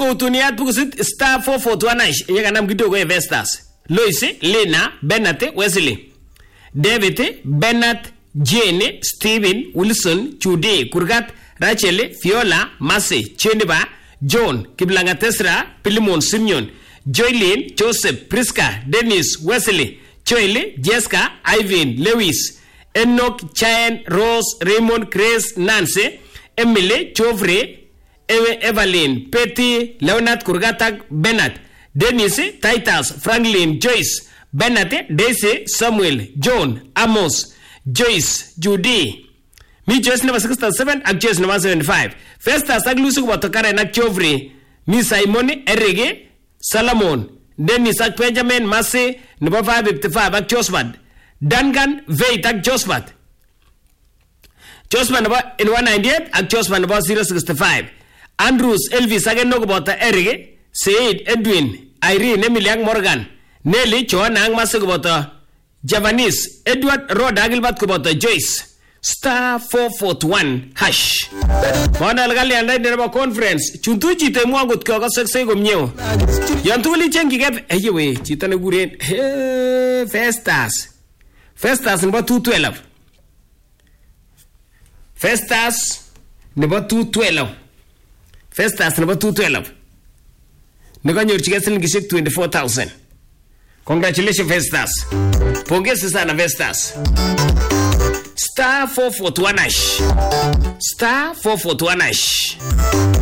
utuniat bukusit star 441 yekanam kidogo Investors. Lois, Lena, Bennett, Wesley, David, Bennett, Jane, Stephen, Wilson, Judy, Kurgat, Rachel, Fiola, Massey, Cheneba, John, Kiblanga Tesra, Pilimon, Simeon, Joylene, Joseph, Priska, Dennis, Wesley, Joyle, Jessica, Ivan, Lewis, Enoch, Cheyenne, Rose, Raymond, Grace, Nancy, Emily, Joffrey, Evelyn, Petty, Leonard, Kurgatak, Bennett, Dennis, Titus, Franklin, Joyce, Bennett, Daisy, Samuel, John, Amos, Joyce, Judy. Mi Joyce number 67 ak Joyce number 75. Festus ak Lucy Watokare ak Joffrey. Mi Simon, Erige, Solomon, Dennis ak Benjamin, Massey number 555 ak Josephat. Duncan, Veit ak Josephat. Josephat number 198 ak Josephat number 065. Andrews, Elvis ak Enokobota Erige, Said, Edwin, Irene, Emily ak Morgan, Nelly, Joanna ak Massey Kobota Javanis, Edward, Rod ak Gilbert Kobota Joyce. Star 441 hash. Mwana lagali andai dereba conference. Chuntu chite mwangut kwa sekse gomnyeo. Yantuli chengi get. Eyewe chita ne guren. Festus. Festus number 212. Festus number 212. Festus number 212. Nikanyor chigesin gishik 24,000. Congratulations Festus. Pongezi sana Festus. Star 441 hash. Star 441 hash.